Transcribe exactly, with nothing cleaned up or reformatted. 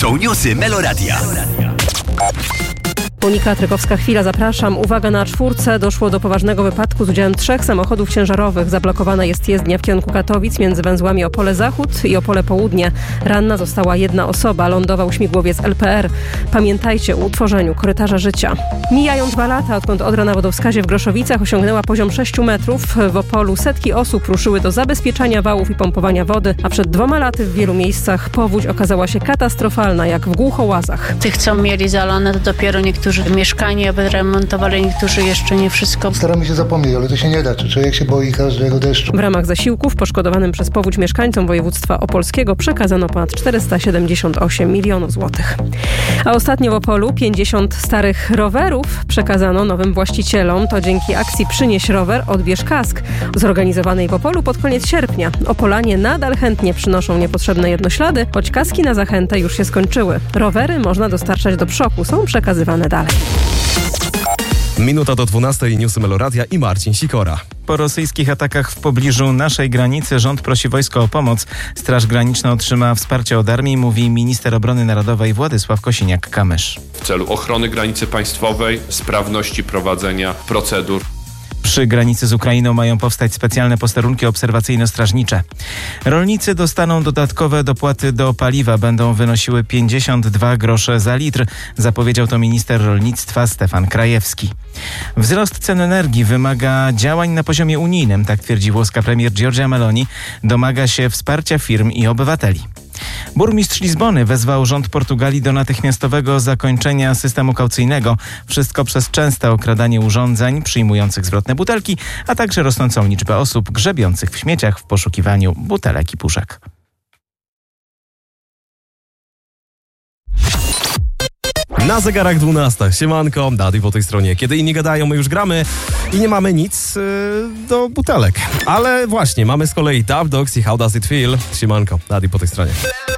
są newsy Meloradia. Monika Trykowska-Chwila, zapraszam. Uwaga, na czwórce doszło do poważnego wypadku z udziałem trzech samochodów ciężarowych. Zablokowana jest jezdnia w kierunku Katowic między węzłami Opole Zachód i Opole Południe. Ranna została jedna osoba. Lądował śmigłowiec L P R. Pamiętajcie o utworzeniu korytarza życia. Mijają dwa lata, odkąd Odra na wodowskazie w Groszowicach osiągnęła poziom sześciu metrów. W Opolu setki osób ruszyły do zabezpieczania wałów i pompowania wody, a przed dwoma laty w wielu miejscach powódź okazała się katastrofalna, jak w Głuchołazach. Tych, co mieli zalane, to dopiero niektórzy mieszkanie wyremontowali, niektórzy jeszcze nie wszystko. Staramy się zapomnieć, ale to się nie da. Człowiek się boi każdego deszczu. W ramach zasiłków poszkodowanym przez powódź mieszkańcom województwa opolskiego przekazano ponad czterysta siedemdziesiąt osiem milionów złotych. A ostatnio w Opolu pięćdziesiąt starych rowerów przekazano nowym właścicielom. To dzięki akcji Przynieś rower, odbierz kask, zorganizowanej w Opolu pod koniec sierpnia. Opolanie nadal chętnie przynoszą niepotrzebne jednoślady, choć kaski na zachętę już się skończyły. Rowery można dostarczać do przoku, są przekazywane dalej. Minuta do dwunastej, newsy Meloradia i Marcin Sikora. Po rosyjskich atakach w pobliżu naszej granicy rząd prosi wojsko o pomoc. Straż Graniczna otrzyma wsparcie od armii, mówi minister obrony narodowej Władysław Kosiniak-Kamysz. W celu ochrony granicy państwowej, sprawności prowadzenia procedur. Przy granicy z Ukrainą mają powstać specjalne posterunki obserwacyjno-strażnicze. Rolnicy dostaną dodatkowe dopłaty do paliwa. Będą wynosiły pięćdziesiąt dwa grosze za litr. Zapowiedział to minister rolnictwa Stefan Krajewski. Wzrost cen energii wymaga działań na poziomie unijnym, tak twierdzi włoska premier Giorgia Meloni. Domaga się wsparcia firm i obywateli. Burmistrz Lizbony wezwał rząd Portugalii do natychmiastowego zakończenia systemu kaucyjnego. Wszystko przez częste okradanie urządzeń przyjmujących zwrotne butelki, a także rosnącą liczbę osób grzebiących w śmieciach w poszukiwaniu butelek i puszek. Na zegarach dwunasta. Siemanko, Daddy po tej stronie. Kiedy inni gadają, my już gramy i nie mamy nic yy, do butelek. Ale właśnie, mamy z kolei Tap Dogs i How Does It Feel. Siemanko, Daddy po tej stronie.